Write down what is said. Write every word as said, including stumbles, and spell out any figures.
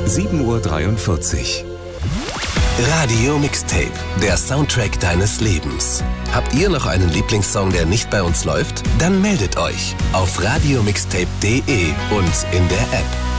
sieben Uhr dreiundvierzig. Radio Mixtape, der Soundtrack deines Lebens. Habt ihr noch einen Lieblingssong, der nicht bei uns läuft? Dann meldet euch auf radio mixtape punkt de und in der App.